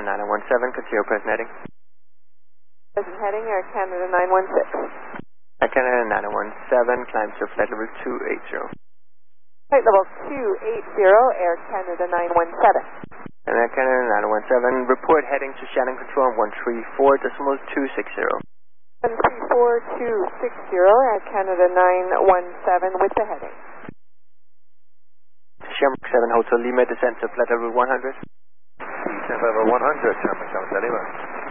Canada 917, continue present heading. Present heading, Air Canada 916. Air Canada 917, climb to flight level 280. Flight level 280, Air Canada 917. And Air Canada 917, report heading to Shannon Control 134.260. 134.260, Air Canada 917 with the heading. Shamrock 7 Hotel Lima, descent to flight level 100. Descent level 100, Shamrock 7 Lima.